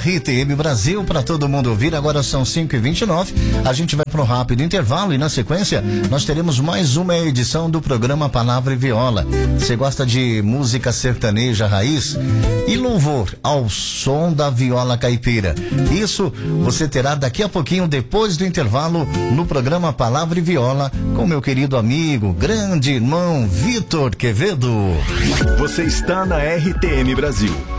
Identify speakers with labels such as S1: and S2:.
S1: RTM Brasil para todo mundo ouvir. Agora são 5h29. A gente vai para um rápido intervalo e na sequência nós teremos mais uma edição do programa Palavra e Viola. Você gosta de música sertaneja raiz e louvor ao som da viola caipira? Isso você terá daqui a pouquinho, depois do intervalo, no programa Palavra e Viola, com meu querido amigo, grande irmão Vitor Quevedo.
S2: Você está na RTM Brasil.